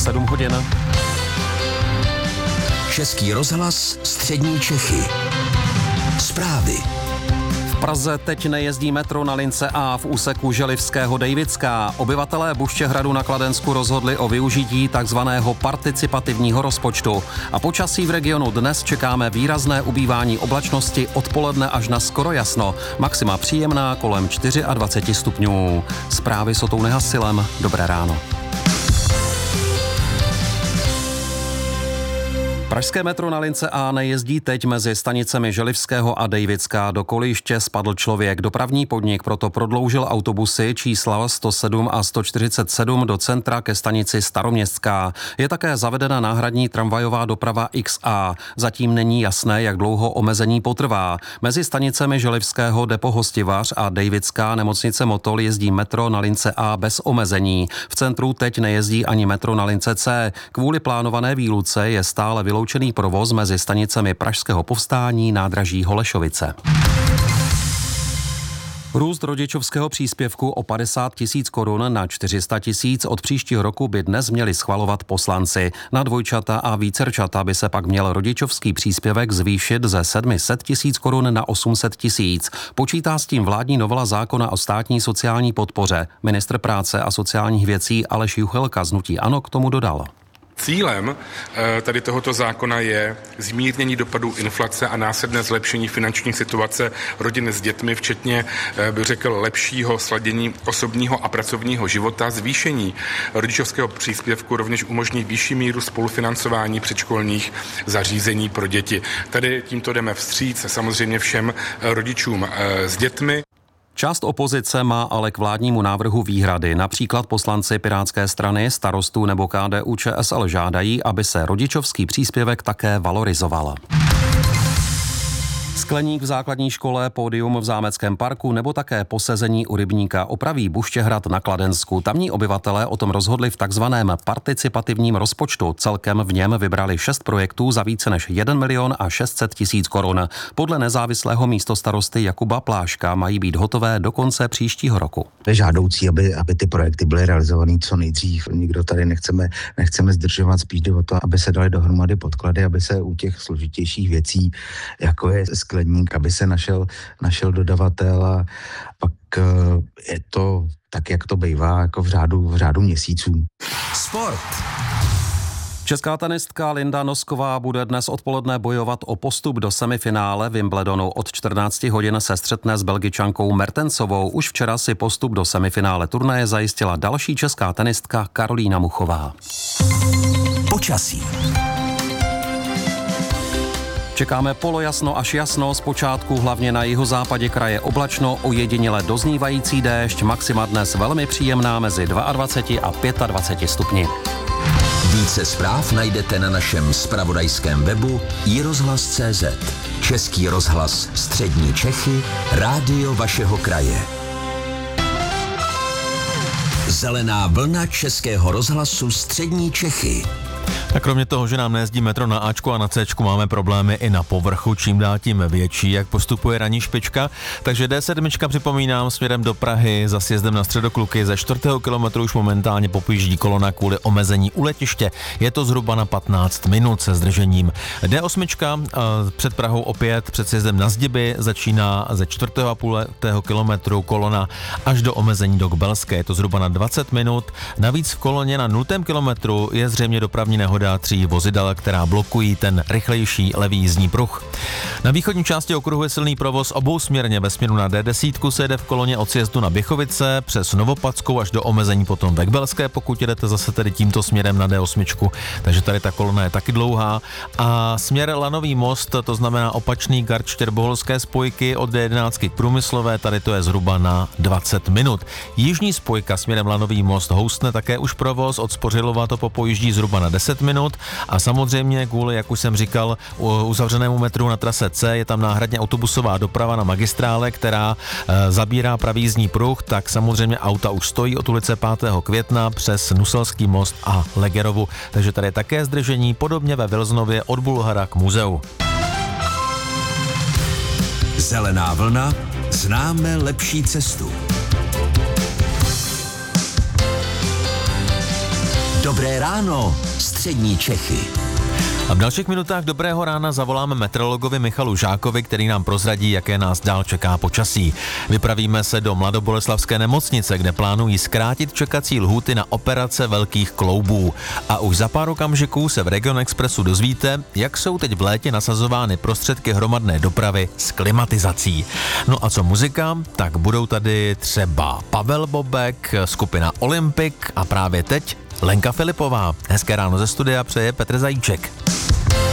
7 hodin. Český rozhlas Střední Čechy. Zprávy. V Praze teď nejezdí metro na lince A v úseku Želivského Dejvická. Obyvatelé Buštěhradu na Kladensku rozhodli o využití takzvaného participativního rozpočtu. A počasí v regionu dnes čekáme výrazné ubývání oblačnosti odpoledne až na skoro jasno. Maxima příjemná kolem 24 stupňů. Zprávy s Otou Nehasilem. Dobré ráno. Pražské metro na lince A nejezdí teď mezi stanicemi Želivského a Dejvická. Do kolíště spadl člověk. Dopravní podnik proto prodloužil autobusy čísla 107 a 147 do centra ke stanici Staroměstská. Je také zavedena náhradní tramvajová doprava XA. Zatím není jasné, jak dlouho omezení potrvá. Mezi stanicemi Želivského depo Hostivař a Dejvická nemocnice Motol jezdí metro na lince A bez omezení. V centru teď nejezdí ani metro na lince C. Kvůli plánované výluce je stále vyloučený provoz mezi stanicemi Pražského Povstání, nádraží Holešovice. Růst rodičovského příspěvku o 50 000 korun na 400 000 od příštího roku by dnes měli schvalovat poslanci. Na dvojčata a vícerčata by se pak měl rodičovský příspěvek zvýšit ze 700 000 korun na 800 000. Počítá s tím vládní novela zákona o státní sociální podpoře. Ministr práce a sociálních věcí Aleš Juchelka z hnutí ANO k tomu dodal. Cílem tady tohoto zákona je zmírnění dopadů inflace a následné zlepšení finanční situace rodin s dětmi, včetně, bych řekl, lepšího sladění osobního a pracovního života. Zvýšení rodičovského příspěvku rovněž umožní vyšší míru spolufinancování předškolních zařízení pro děti. Tady tímto jdeme vstříc samozřejmě všem rodičům s dětmi. Část opozice má ale k vládnímu návrhu výhrady. Například poslanci Pirátské strany, Starostů nebo KDU-ČSL žádají, aby se rodičovský příspěvek také valorizoval. Skleník v základní škole, pódium v Zámeckém parku nebo také posezení u rybníka opraví Buštěhrad na Kladensku. Tamní obyvatelé o tom rozhodli v takzvaném participativním rozpočtu. Celkem v něm vybrali 6 projektů za více než 1 600 000 korun. Podle nezávislého místostarosty Jakuba Pláška mají být hotové do konce příštího roku. Je žádoucí, aby ty projekty byly realizovány co nejdřív. Nikdo tady nechceme zdržovat, spíš jde o to, aby se daly dohromady podklady, aby se u těch složitějších věcí, jako je skleník, aby se našel dodavatel a pak je to tak, jak to bývá, jako v řádu měsíců. Sport. Česká tenistka Linda Nosková bude dnes odpoledne bojovat o postup do semifinále Wimbledonu. Od 14 hodin se střetne s Belgičankou Mertensovou. Už včera si postup do semifinále turnaje zajistila další česká tenistka Karolína Muchová. Počasí. Čekáme polojasno až jasno, zpočátku hlavně na jihozápadě kraje oblačno, ojediněle doznívající déšť, maxima dnes velmi příjemná mezi 22 a 25 stupni. Více zpráv najdete na našem zpravodajském webu iRozhlas.cz. Český rozhlas Střední Čechy, rádio vašeho kraje. Zelená vlna Českého rozhlasu Střední Čechy. A kromě toho, že nám nejezdí metro na Ačku a na Cčku, máme problémy i na povrchu, čím dál tím větší, jak postupuje ranní špička. Takže D7, připomínám, směrem do Prahy za sjezdem na Středokluky ze 4. kilometru už momentálně popíždí kolona kvůli omezení u letiště. Je to zhruba na 15 minut se zdržením. D8 před Prahou opět před sjezdem na Zdiby začíná ze 4,5 kilometru kolona až do omezení do Kbelské. Je to zhruba na 20 minut. Navíc v koloně na 0. kilometru je zřejmě dopravní nehoda 3 vozidel, která blokují ten rychlejší levý jízdní pruh. Na východní části okruhu je silný provoz obousměrně. Ve směru na D10 se jede v koloně od sjezdu na Běchovice přes Novopadskou až do omezení potom ve Kbelské, pokud jedete zase tedy tímto směrem na D8, takže tady ta kolona je taky dlouhá. A směr Lanový most, to znamená opačný gard Štěrboholské spojky od D11 k Průmyslové, tady to je zhruba na 20 minut. Jižní spojka směrem Lanový most houstne také už provoz, od Spořilova to popojíždí zhruba na 10 minut a samozřejmě kvůli, jak už jsem říkal, uzavřenému metru na trase C je tam náhradně autobusová doprava na magistrále, která zabírá pravý jízdní pruh, tak samozřejmě auta už stojí od ulice 5. května přes Nuselský most a Legerovu, takže tady je také zdržení, podobně ve Vilznově od Bulhara k muzeu. Zelená vlna, známe lepší cestu. Dobré ráno, střední Čechy. A v dalších minutách Dobrého rána zavoláme meteorologovi Michalu Žákovi, který nám prozradí, jaké nás dál čeká počasí. Vypravíme se do Mladoboleslavské nemocnice, kde plánují zkrátit čekací lhůty na operace velkých kloubů. A už za pár okamžiků se v Region Expressu dozvíte, jak jsou teď v létě nasazovány prostředky hromadné dopravy s klimatizací. No a co muzika? Tak budou tady třeba Pavel Bobek, skupina Olympik a právě teď Lenka Filipová. Hezké ráno ze studia přeje Petr Zajíček.